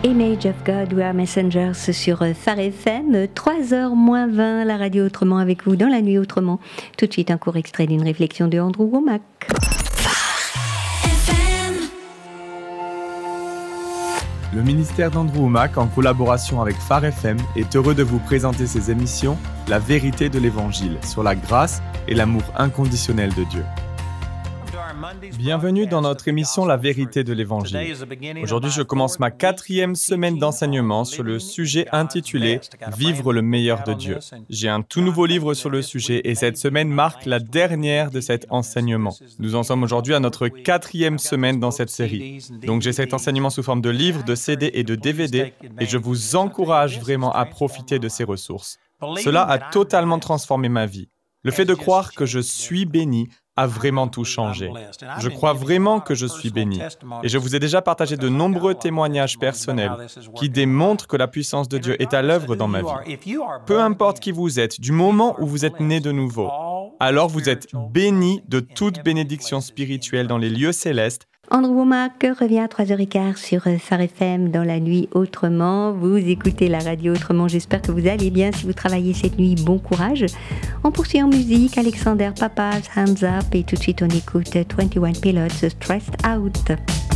Image of God, We Are Messengers sur Phare FM, 3h moins 20, la radio autrement avec vous dans la nuit autrement. Tout de suite un court extrait d'une réflexion de Andrew Wommack. Le ministère d'Andrew Wommack, en collaboration avec Phare FM, est heureux de vous présenter ses émissions « La vérité de l'Évangile » sur la grâce et l'amour inconditionnel de Dieu. Bienvenue dans notre émission « La vérité de l'Évangile ». Aujourd'hui, je commence ma 4e semaine d'enseignement sur le sujet intitulé « Vivre le meilleur de Dieu ». J'ai un tout nouveau livre sur le sujet et cette semaine marque la dernière de cet enseignement. Nous en sommes aujourd'hui à notre 4e semaine dans cette série. Donc j'ai cet enseignement sous forme de livres, de CD et de DVD et je vous encourage vraiment à profiter de ces ressources. Cela a totalement transformé ma vie. Le fait de croire que je suis béni a vraiment tout changé. Je crois vraiment que je suis béni. Et je vous ai déjà partagé de nombreux témoignages personnels qui démontrent que la puissance de Dieu est à l'œuvre dans ma vie. Peu importe qui vous êtes, du moment où vous êtes né de nouveau, alors vous êtes béni de toute bénédiction spirituelle dans les lieux célestes. Andrew Wommack revient à 3h15 sur Phare FM dans la nuit autrement. Vous écoutez la radio autrement. J'espère que vous allez bien. Si vous travaillez cette nuit, bon courage. On poursuit en musique. Alexander Papas, Hands Up. Et tout de suite, on écoute 21 Pilots, Stressed Out.